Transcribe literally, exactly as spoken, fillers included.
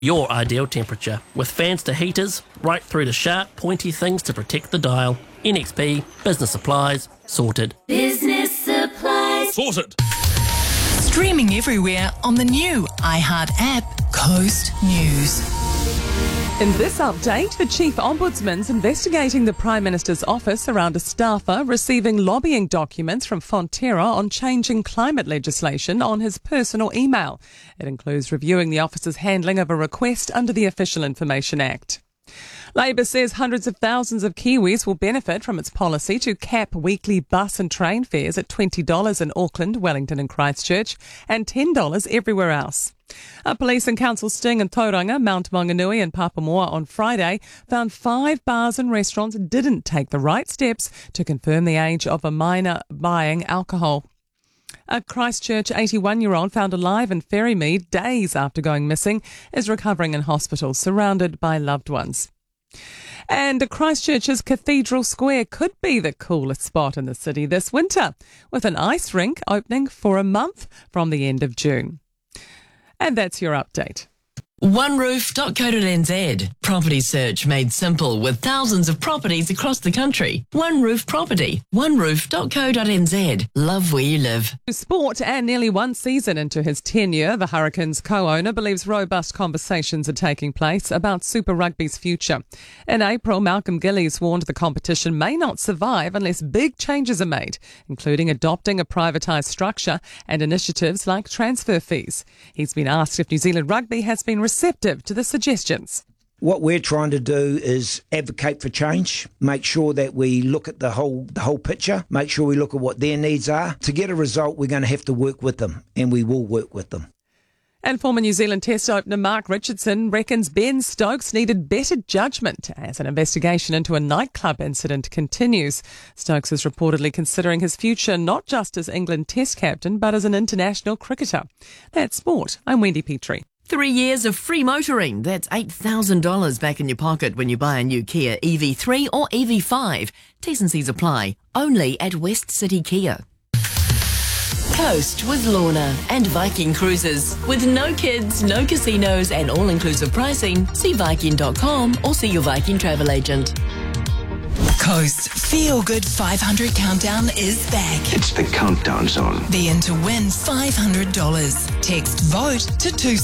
Your ideal temperature, with fans to heaters, right through to sharp, pointy things to protect the dial. N X P, business supplies, sorted. Business supplies. Sorted. Streaming everywhere on the new iHeart app, Coast News. In this update, the Chief Ombudsman's investigating the Prime Minister's office around a staffer receiving lobbying documents from Fonterra on changing climate legislation on his personal email. It includes reviewing the office's handling of a request under the Official Information Act. Labour says hundreds of thousands of Kiwis will benefit from its policy to cap weekly bus and train fares at twenty dollars in Auckland, Wellington and Christchurch and ten dollars everywhere else. A police and council sting in Tauranga, Mount Maunganui and Papamoa on Friday found five bars and restaurants didn't take the right steps to confirm the age of a minor buying alcohol. A Christchurch eighty-one-year-old found alive in Ferrymead days after going missing is recovering in hospital, surrounded by loved ones. And Christchurch's Cathedral Square could be the coolest spot in the city this winter, with an ice rink opening for a month from the end of June. And that's your update. one roof dot co dot n z. Property search made simple with thousands of properties across the country. One Roof Property. one roof dot co dot n z. Love where you live. Sport, and nearly one season into his tenure, the Hurricanes co-owner believes robust conversations are taking place about Super Rugby's future. In April, Malcolm Gillies warned the competition may not survive unless big changes are made, including adopting a privatised structure and initiatives like transfer fees. He's been asked if New Zealand Rugby has been receptive to the suggestions. What we're trying to do is advocate for change, make sure that we look at the whole the whole picture, make sure we look at what their needs are. To get a result, we're going to have to work with them, and we will work with them. And former New Zealand Test opener Mark Richardson reckons Ben Stokes needed better judgment as an investigation into a nightclub incident continues. Stokes is reportedly considering his future not just as England Test captain, but as an international cricketer. That's sport. I'm Wendy Petrie. Three years of free motoring. That's eight thousand dollars back in your pocket when you buy a new Kia E V three or E V five. T's and C's apply. Only at West City Kia. Coast with Lorna and Viking Cruises. With no kids, no casinos and all-inclusive pricing, see Viking dot com or see your Viking travel agent. Coast's Feel Good five hundred Countdown is back. It's the Countdown Zone. Be in to win five hundred dollars. Text VOTE to two